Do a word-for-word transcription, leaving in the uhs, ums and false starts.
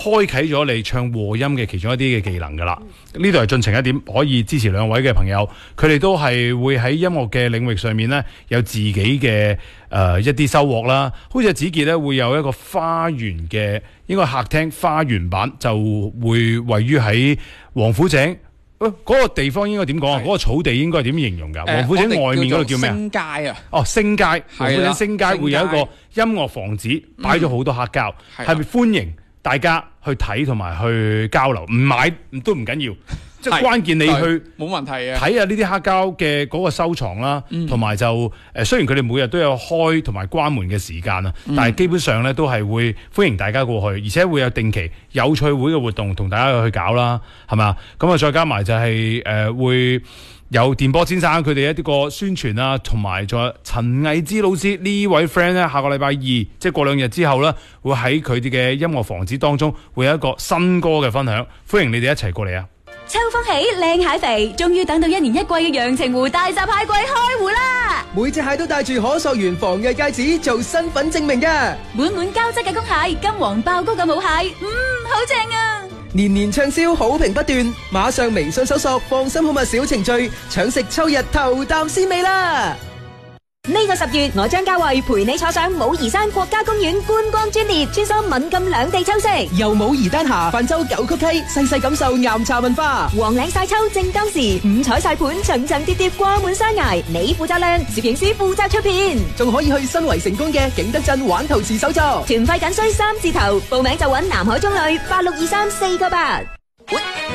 開啟咗你唱和音嘅其中一啲嘅技能㗎啦。呢度係進程一點，可以支持兩位嘅朋友，佢哋都係會喺音樂嘅領域上面呢，有自己嘅誒、呃、一啲收穫啦。好似子傑呢，會有一個花園嘅應該客廳花園版，就會位於喺王府井。嗰、呃那個地方應該點講啊？嗰、那個草地應該點形容㗎？王府井外面嗰度叫咩啊？ 星街啊！ 哦，星街，王府井星街會有一個音樂房子，擺咗好多黑膠，係咪歡迎大家去睇同埋去交流？唔買都唔緊要，即係關鍵你去冇問題嘅睇下呢啲黑膠嘅嗰個收藏啦，同埋就誒雖然佢哋每日都有開同埋關門嘅時間啊，但係基本上咧都係會歡迎大家過去，而且會有定期有趣會嘅活動同大家去搞啦，係咪？咁啊再加埋就係誒會有電波先生佢哋一啲個宣傳啊，同埋仲有陳藝之老師呢位 friend 咧，下個禮拜二即係過兩日之後咧，會喺佢哋嘅音樂房子當中會有一個新歌嘅分享，歡迎你哋一齊過嚟啊！ 秋風起，靚蟹肥，終於等到一年一季嘅陽澄湖大閘蟹季開湖啦！ 每隻蟹都帶住可溯源防偽戒指做身份證明嘅， 滿滿膠質嘅公蟹，金黃爆膏嘅母蟹，嗯，好正啊！ 年年暢銷，好評不斷，馬上微信搜索放心好物小程序，搶食秋日頭啖鮮味啦！ 呢個十月，我張家慧陪你坐上武夷山國家公園觀光專列，穿梭閩贛兩地秋色， 由武夷丹霞泛舟九曲溪，細細感受岩茶文化。 黃嶺晒秋正當時，五彩晒盤層層疊疊掛滿山崖，你負責靚，攝影師負責出片， 仲可以去新圍成功嘅景德鎮玩陶瓷手作。 團費僅需三字頭，報名就搵南海中旅八六二三四個八。